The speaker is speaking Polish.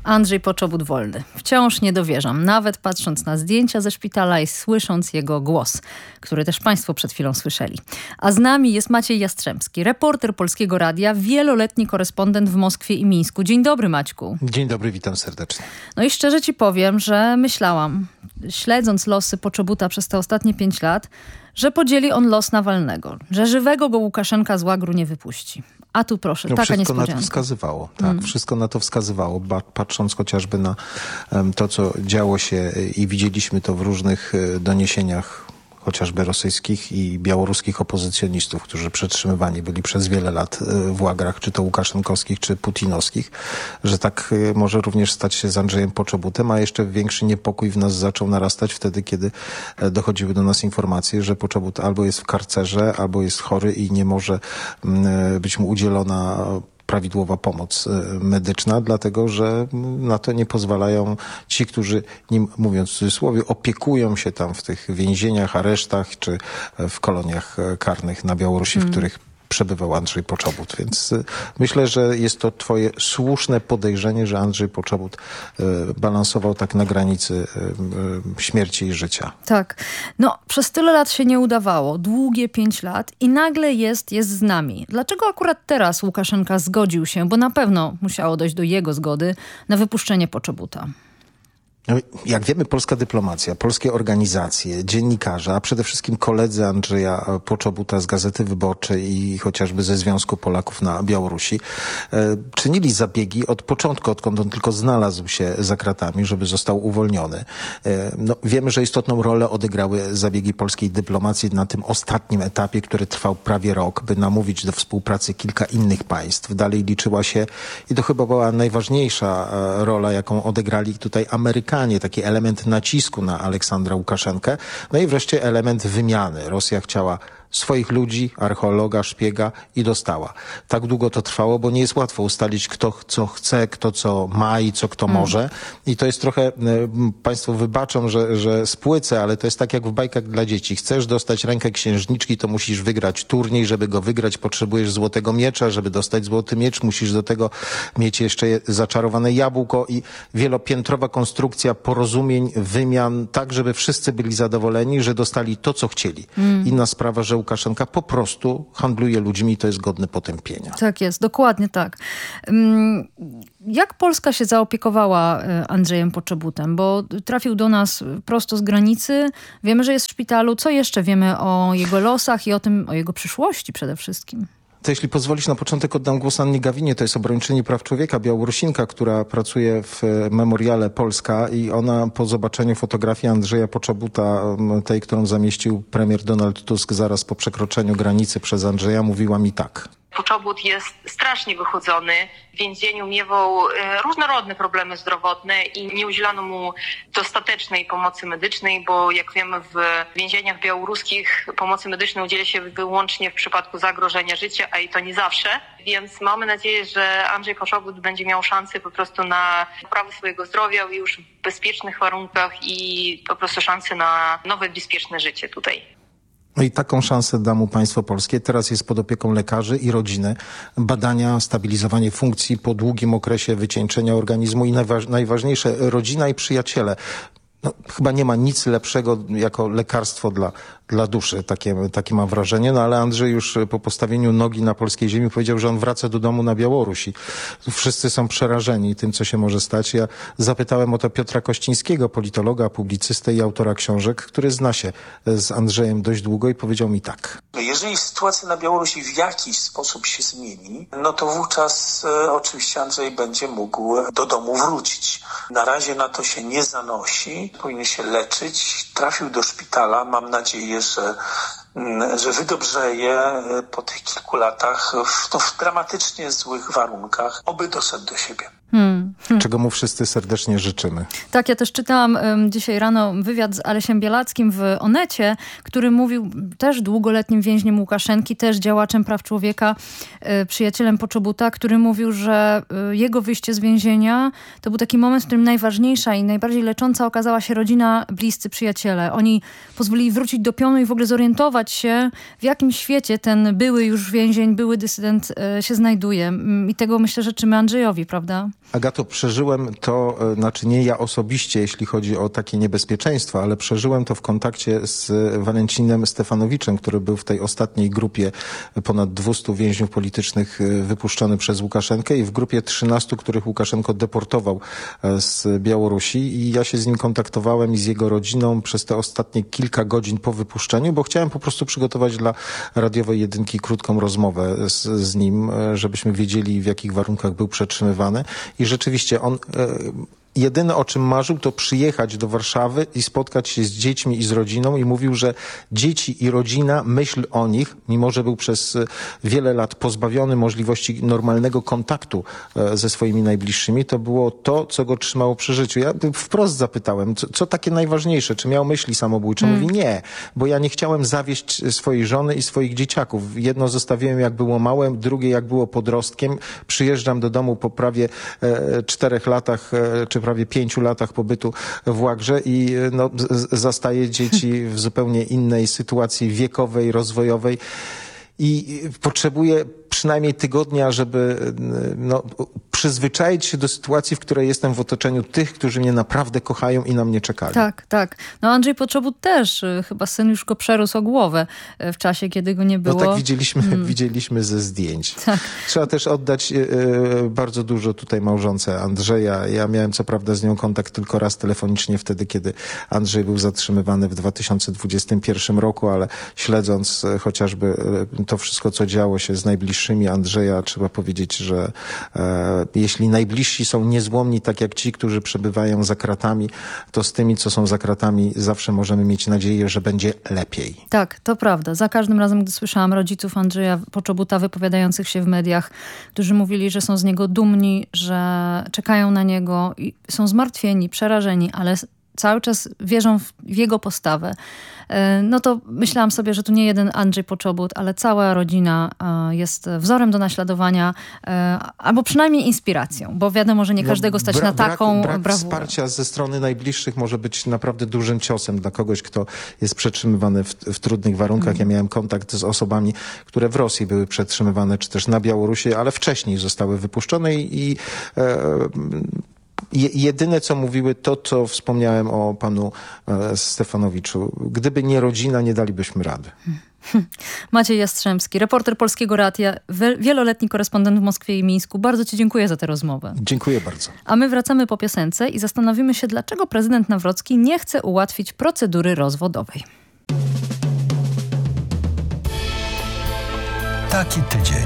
Andrzej Poczobut wolny. Wciąż nie dowierzam, nawet patrząc na zdjęcia ze szpitala i słysząc jego głos, który też państwo przed chwilą słyszeli. A z nami jest Maciej Jastrzębski, reporter Polskiego Radia, wieloletni korespondent w Moskwie i Mińsku. Dzień dobry, Maćku. Dzień dobry, witam serdecznie. No i szczerze ci powiem, że myślałam, śledząc losy Poczobuta przez te ostatnie 5 lat, że podzieli on los Nawalnego, że żywego go Łukaszenka z łagru nie wypuści. A tu proszę, taka wszystko niespodzianka. na to wskazywało. Tak, wszystko na to wskazywało. Patrząc chociażby na to, co działo się i widzieliśmy to w różnych doniesieniach, chociażby rosyjskich i białoruskich opozycjonistów, którzy przetrzymywani byli przez wiele lat w łagrach, czy to łukaszenkowskich, czy putinowskich, że tak może również stać się z Andrzejem Poczobutem, a jeszcze większy niepokój w nas zaczął narastać wtedy, kiedy dochodziły do nas informacje, że Poczobut albo jest w karcerze, albo jest chory i nie może być mu udzielona prawidłowa pomoc medyczna, dlatego że na to nie pozwalają ci, którzy nim, mówiąc w cudzysłowie, opiekują się tam w tych więzieniach, aresztach czy w koloniach karnych na Białorusi, w których przebywał Andrzej Poczobut. Więc myślę, że jest to twoje słuszne podejrzenie, że Andrzej Poczobut balansował tak na granicy śmierci i życia. Tak. No, przez tyle lat się nie udawało. Długie 5 lat i nagle jest z nami. Dlaczego akurat teraz Łukaszenka zgodził się, bo na pewno musiało dojść do jego zgody, na wypuszczenie Poczobuta? Jak wiemy, polska dyplomacja, polskie organizacje, dziennikarze, a przede wszystkim koledzy Andrzeja Poczobuta z Gazety Wyborczej i chociażby ze Związku Polaków na Białorusi czynili zabiegi od początku, odkąd on tylko znalazł się za kratami, żeby został uwolniony. No, wiemy, że istotną rolę odegrały zabiegi polskiej dyplomacji na tym ostatnim etapie, który trwał prawie rok, by namówić do współpracy kilka innych państw. Dalej liczyła się, i to chyba była najważniejsza rola, jaką odegrali tutaj Amerykanie, taki element nacisku na Aleksandra Łukaszenkę. No i wreszcie element wymiany. Rosja chciała swoich ludzi, archeologa, szpiega i dostała. Tak długo to trwało, bo nie jest łatwo ustalić, kto co chce, kto co ma i co kto może. I to jest trochę, państwo wybaczą, że spłycę, ale to jest tak jak w bajkach dla dzieci. Chcesz dostać rękę księżniczki, to musisz wygrać turniej. Żeby go wygrać, potrzebujesz złotego miecza. Żeby dostać złoty miecz, musisz do tego mieć jeszcze zaczarowane jabłko i wielopiętrowa konstrukcja porozumień, wymian, tak żeby wszyscy byli zadowoleni, że dostali to, co chcieli. Inna sprawa, że Łukaszenka po prostu handluje ludźmi i to jest godne potępienia. Tak jest, dokładnie tak. Jak Polska się zaopiekowała Andrzejem Poczobutem? Bo trafił do nas prosto z granicy. Wiemy, że jest w szpitalu. Co jeszcze wiemy o jego losach i o jego przyszłości przede wszystkim? To jeśli pozwolisz, na początek oddam głos Annie Gawinie, to jest obrończyni praw człowieka, Białorusinka, która pracuje w Memoriale Polska i ona po zobaczeniu fotografii Andrzeja Poczobuta, tej, którą zamieścił premier Donald Tusk zaraz po przekroczeniu granicy przez Andrzeja, mówiła mi tak. Poczobut jest strasznie wychudzony, w więzieniu miewał różnorodne problemy zdrowotne i nie udzielano mu dostatecznej pomocy medycznej, bo jak wiemy w więzieniach białoruskich pomocy medycznej udziela się wyłącznie w przypadku zagrożenia życia, a i to nie zawsze. Więc mamy nadzieję, że Andrzej Poczobut będzie miał szansę po prostu na poprawę swojego zdrowia już w bezpiecznych warunkach i po prostu szansę na nowe, bezpieczne życie tutaj. No i taką szansę da mu państwo polskie. Teraz jest pod opieką lekarzy i rodziny. Badania, stabilizowanie funkcji po długim okresie wycieńczenia organizmu i najważniejsze, rodzina i przyjaciele. No, chyba nie ma nic lepszego jako lekarstwo dla duszy, takie mam wrażenie. No ale Andrzej już po postawieniu nogi na polskiej ziemi powiedział, że on wraca do domu na Białorusi. Wszyscy są przerażeni tym, co się może stać. Ja zapytałem o to Piotra Kościńskiego, politologa, publicystę i autora książek, który zna się z Andrzejem dość długo i powiedział mi tak. Jeżeli sytuacja na Białorusi w jakiś sposób się zmieni, no to wówczas oczywiście Andrzej będzie mógł do domu wrócić. Na razie na to się nie zanosi. Powinien się leczyć. Trafił do szpitala. Mam nadzieję, że wydobrzeje po tych kilku latach w dramatycznie złych warunkach. Oby doszedł do siebie. Czego mu wszyscy serdecznie życzymy. Tak, ja też czytałam dzisiaj rano wywiad z Alesiem Bielackim w Onecie, który mówił, też długoletnim więźniem Łukaszenki, też działaczem praw człowieka, przyjacielem Poczobuta, który mówił, że jego wyjście z więzienia to był taki moment, w którym najważniejsza i najbardziej lecząca okazała się rodzina, bliscy przyjaciele. Oni pozwolili wrócić do pionu i w ogóle zorientować się, w jakim świecie ten były już więzień, były dysydent się znajduje. I tego myślę, że życzymy Andrzejowi, prawda? Agato, przeżyłem to, znaczy nie ja osobiście, jeśli chodzi o takie niebezpieczeństwa, ale przeżyłem to w kontakcie z Walencinem Stefanowiczem, który był w tej ostatniej grupie ponad 200 więźniów politycznych wypuszczony przez Łukaszenkę i w grupie 13, których Łukaszenko deportował z Białorusi, i ja się z nim kontaktowałem i z jego rodziną przez te ostatnie kilka godzin po wypuszczeniu, bo chciałem po prostu przygotować dla radiowej jedynki krótką rozmowę z nim, żebyśmy wiedzieli, w jakich warunkach był przetrzymywany. I rzeczywiście on jedyne, o czym marzył, to przyjechać do Warszawy i spotkać się z dziećmi i z rodziną, i mówił, że dzieci i rodzina, myśl o nich, mimo że był przez wiele lat pozbawiony możliwości normalnego kontaktu ze swoimi najbliższymi, to było to, co go trzymało przy życiu. Ja wprost zapytałem, co takie najważniejsze, czy miał myśli samobójcze? Mówi, nie, bo ja nie chciałem zawieść swojej żony i swoich dzieciaków. Jedno zostawiłem, jak było małe, drugie, jak było podrostkiem. Przyjeżdżam do domu po prawie 4 latach, czy prawie 5 latach pobytu w Łagrze i zastaje dzieci w zupełnie innej sytuacji wiekowej, rozwojowej i potrzebuje przynajmniej tygodnia, żeby przyzwyczaić się do sytuacji, w której jestem w otoczeniu tych, którzy mnie naprawdę kochają i na mnie czekali. Tak, tak. No Andrzej Poczobut też, chyba syn już go przerósł o głowę w czasie, kiedy go nie było. No tak widzieliśmy ze zdjęć. Tak. Trzeba też oddać bardzo dużo tutaj małżonce Andrzeja. Ja miałem co prawda z nią kontakt tylko raz telefonicznie, wtedy kiedy Andrzej był zatrzymywany w 2021 roku, ale śledząc chociażby to wszystko, co działo się z najbliższymi Andrzeja, trzeba powiedzieć, że jeśli najbliżsi są niezłomni, tak jak ci, którzy przebywają za kratami, to z tymi, co są za kratami, zawsze możemy mieć nadzieję, że będzie lepiej. Tak, to prawda. Za każdym razem, gdy słyszałam rodziców Andrzeja Poczobuta wypowiadających się w mediach, którzy mówili, że są z niego dumni, że czekają na niego i są zmartwieni, przerażeni, ale cały czas wierzą w jego postawę, no to myślałam sobie, że tu nie jeden Andrzej Poczobut, ale cała rodzina jest wzorem do naśladowania, albo przynajmniej inspiracją, bo wiadomo, że nie każdego stać na taką brak brawurę. Wsparcia ze strony najbliższych może być naprawdę dużym ciosem dla kogoś, kto jest przetrzymywany w trudnych warunkach. Ja miałem kontakt z osobami, które w Rosji były przetrzymywane, czy też na Białorusi, ale wcześniej zostały wypuszczone i jedyne, co mówiły, to, co wspomniałem o panu Stefanowiczu. Gdyby nie rodzina, nie dalibyśmy rady. Maciej Jastrzębski, reporter Polskiego Radia, wieloletni korespondent w Moskwie i Mińsku. Bardzo ci dziękuję za tę rozmowę. Dziękuję bardzo. A my wracamy po piosence i zastanowimy się, dlaczego prezydent Nawrocki nie chce ułatwić procedury rozwodowej. Taki tydzień.